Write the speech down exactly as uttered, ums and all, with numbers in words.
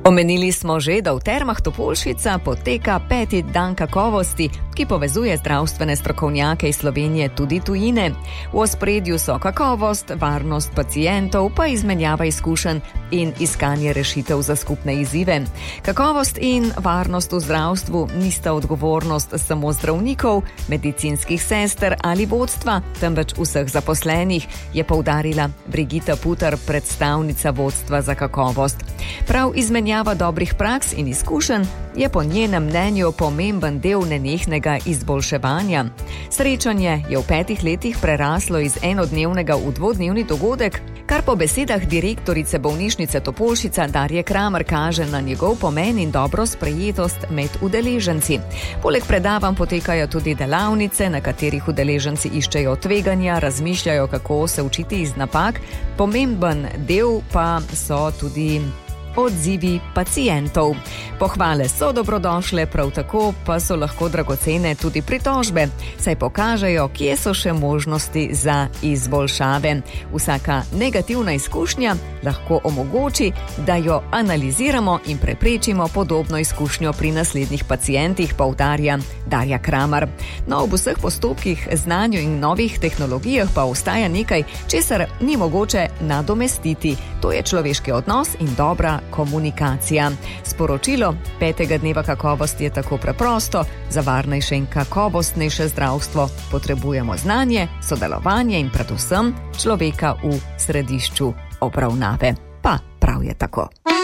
Omenili smo že, da v Termah Topolšica poteka peti dan kakovosti, ki povezuje zdravstvene strokovnjake iz Slovenije tudi tujine. V ospredju so kakovost, varnost pacientov, pa izmenjava izkušenj in iskanje rešitev za skupne izzive. Kakovost in varnost v zdravstvu nista odgovornost samo zdravnikov, medicinskih sester ali vodstva, temveč vseh zaposlenih, je poudarila Brigita Putar, predstavnica vodstva za kakovost. Prav izmenjava dobrih praks in izkušenj je po njenem mnenju pomemben del nenehnega izboljševanja. Srečanje je v petih letih preraslo iz enodnevnega v dvodnevni dogodek, kar po besedah direktorice bolnišnice Topolšica Darje Kramer kaže na njegov pomen in dobro sprejetost med udeleženci. Poleg predavanj potekajo tudi delavnice, na katerih udeleženci iščejo tveganja, razmišljajo, kako se učiti iz napak. Pomemben del pa so tudi odzivi pacientov. Pohvale so dobrodošle, prav tako pa so lahko dragocene tudi pritožbe, saj pokažejo, kje so še možnosti za izboljšave. Vsaka negativna izkušnja lahko omogoči, da jo analiziramo in preprečimo podobno izkušnjo pri naslednjih pacientih, poudarja Darja Kramer. No, ob vseh postopkih, znanju in novih tehnologijah pa ostaja nekaj, česar ni mogoče nadomestiti. To je človeški odnos in dobra komunikacija. Sporočilo petega dneva kakovosti je tako preprosto: za varnejše in kakovostnejše zdravstvo potrebujemo znanje, sodelovanje in predvsem človeka v središču obravnave. Pa prav je tako.